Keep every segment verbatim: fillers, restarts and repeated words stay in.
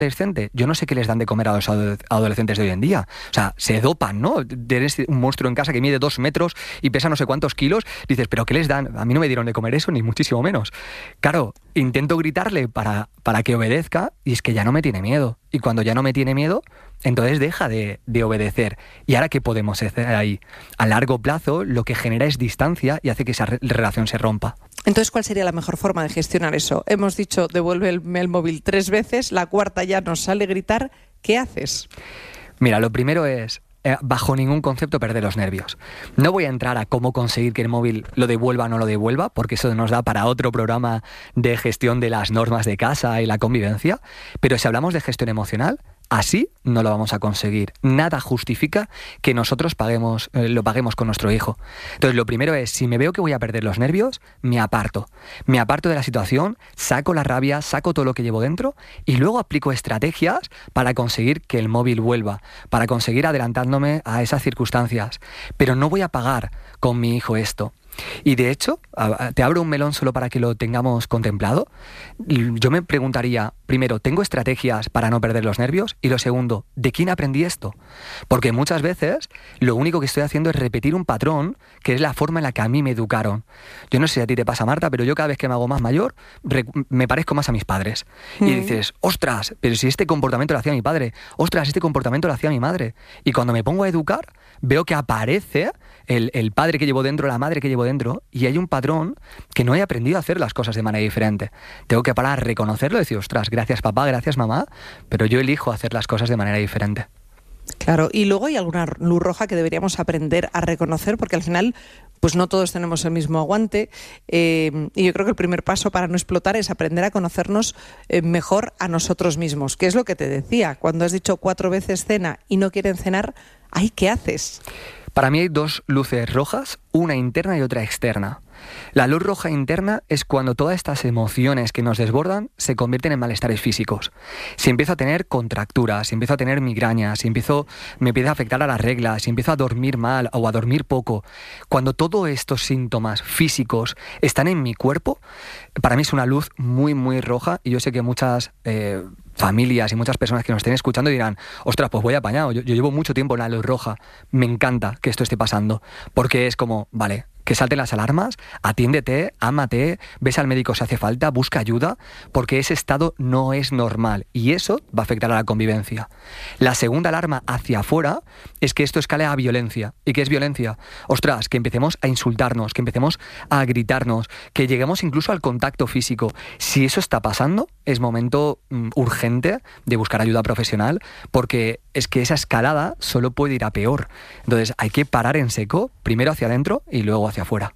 adolescente, yo no sé qué les dan de comer a los adolescentes de hoy en día. O sea, se dopan, ¿no? Tienes un monstruo en casa que mide dos metros y pesa no sé cuántos kilos. Dices, ¿pero qué les dan? A mí no me dieron de comer eso, ni muchísimo menos. Claro, intento gritarle para, para que obedezca y es que ya no me tiene miedo. Y cuando ya no me tiene miedo, entonces deja de, de obedecer. ¿Y ahora qué podemos hacer ahí? A largo plazo, lo que genera es distancia y hace que esa re- relación se rompa. Entonces, ¿cuál sería la mejor forma de gestionar eso? Hemos dicho, devuélveme el móvil tres veces, la cuarta ya nos sale gritar. ¿Qué haces? Mira, lo primero es, eh, bajo ningún concepto, perder los nervios. No voy a entrar a cómo conseguir que el móvil lo devuelva o no lo devuelva, porque eso nos da para otro programa de gestión de las normas de casa y la convivencia, pero si hablamos de gestión emocional, así no lo vamos a conseguir. Nada justifica que nosotros paguemos, eh, lo paguemos con nuestro hijo. Entonces, lo primero es, si me veo que voy a perder los nervios, me aparto. Me aparto de la situación, saco la rabia, saco todo lo que llevo dentro y luego aplico estrategias para conseguir que el móvil vuelva, para conseguir adelantándome a esas circunstancias. Pero no voy a pagar con mi hijo esto. Y de hecho, te abro un melón solo para que lo tengamos contemplado. Yo me preguntaría, primero, ¿tengo estrategias para no perder los nervios? Y lo segundo, ¿de quién aprendí esto? Porque muchas veces lo único que estoy haciendo es repetir un patrón que es la forma en la que a mí me educaron. Yo no sé si a ti te pasa, Marta, pero yo cada vez que me hago más mayor me parezco más a mis padres. Mm. Y dices, ostras, pero si este comportamiento lo hacía mi padre, ostras, este comportamiento lo hacía mi madre. Y cuando me pongo a educar, veo que aparece el, el padre que llevo dentro, la madre que llevo dentro, y hay un patrón que no he aprendido a hacer las cosas de manera diferente. Tengo que parar, reconocerlo y decir, ostras, gracias papá, gracias mamá, pero yo elijo hacer las cosas de manera diferente. Claro, y luego hay alguna luz roja que deberíamos aprender a reconocer, porque al final pues no todos tenemos el mismo aguante, eh, y yo creo que el primer paso para no explotar es aprender a conocernos eh, mejor a nosotros mismos, que es lo que te decía, cuando has dicho cuatro veces cena y no quieren cenar, ¡ay, qué haces! Para mí hay dos luces rojas, una interna y otra externa. La luz roja interna es cuando todas estas emociones que nos desbordan se convierten en malestares físicos. Si empiezo a tener contracturas, si empiezo a tener migrañas, si empiezo, me empieza a afectar a las reglas, si empiezo a dormir mal o a dormir poco, cuando todos estos síntomas físicos están en mi cuerpo, para mí es una luz muy, muy roja y yo sé que muchas Eh, familias y muchas personas que nos estén escuchando dirán, ostras, pues voy apañado, yo, yo llevo mucho tiempo en la luz roja, me encanta que esto esté pasando, porque es como, vale, que salten las alarmas, atiéndete, ámate, ves al médico si hace falta, busca ayuda, porque ese estado no es normal y eso va a afectar a la convivencia. La segunda alarma hacia afuera es que esto escale a violencia. ¿Y qué es violencia? Ostras, que empecemos a insultarnos, que empecemos a gritarnos, que lleguemos incluso al contacto físico. Si eso está pasando, es momento mm, urgente de buscar ayuda profesional, porque es que esa escalada solo puede ir a peor. Entonces hay que parar en seco, primero hacia adentro y luego hacia afuera.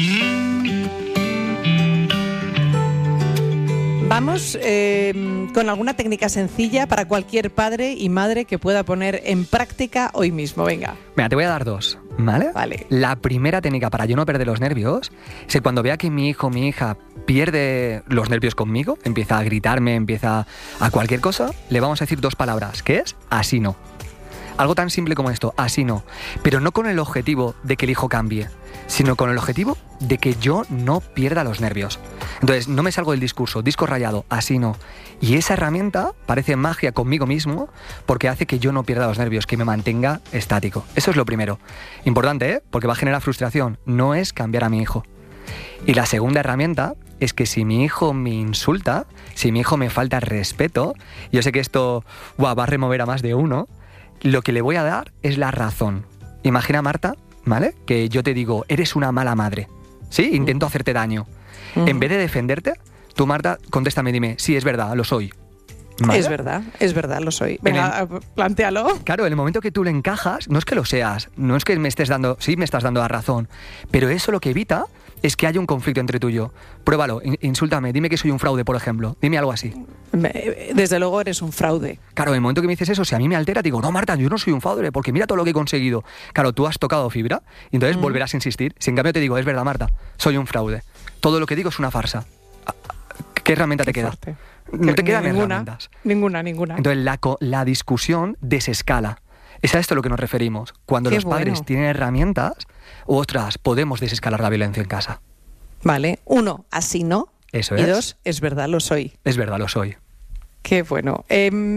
Vamos eh, con alguna técnica sencilla para cualquier padre y madre que pueda poner en práctica hoy mismo. Venga. Mira, te voy a dar dos, ¿vale? Vale. La primera técnica para yo no perder los nervios es que cuando vea que mi hijo o mi hija pierde los nervios conmigo, empieza a gritarme, empieza a cualquier cosa, le vamos a decir dos palabras, que es así no. Algo tan simple como esto, así no. Pero no con el objetivo de que el hijo cambie, sino con el objetivo de que yo no pierda los nervios. Entonces, no me salgo del discurso, disco rayado, así no. Y esa herramienta parece magia conmigo mismo porque hace que yo no pierda los nervios, que me mantenga estático. Eso es lo primero. Importante, ¿eh? Porque va a generar frustración. No es cambiar a mi hijo. Y la segunda herramienta es que si mi hijo me insulta, si mi hijo me falta respeto, yo sé que esto wow, va a remover a más de uno, lo que le voy a dar es la razón. Imagina, Marta, ¿vale? Que yo te digo, eres una mala madre. ¿Sí? Intento uh-huh. hacerte daño. Uh-huh. En vez de defenderte, tú, Marta, contéstame y dime, sí, es verdad, lo soy. ¿Vale? Es verdad, es verdad, lo soy. Venga, el, plantéalo. Claro, en el momento que tú le encajas, no es que lo seas, no es que me estés dando, sí me estás dando la razón, pero eso lo que evita es que haya un conflicto entre tú y yo. Pruébalo, insúltame, dime que soy un fraude, por ejemplo. Dime algo así. Desde luego eres un fraude. Claro, en el momento que me dices eso, si a mí me altera, digo, no, Marta, yo no soy un fraude, porque mira todo lo que he conseguido. Claro, tú has tocado fibra, y entonces mm. volverás a insistir. Si en cambio te digo, es verdad, Marta, soy un fraude. Todo lo que digo es una farsa. ¿Qué herramienta te queda? Fuerte. No te quedan ninguna, herramientas. Ninguna, ninguna. Entonces la, la discusión desescala. Es a esto a lo que nos referimos. Cuando Qué los padres bueno. tienen herramientas, ostras, podemos desescalar la violencia en casa. Vale. Uno, así no. Eso y es. dos, es verdad, lo soy. Es verdad, lo soy. Qué bueno. Eh,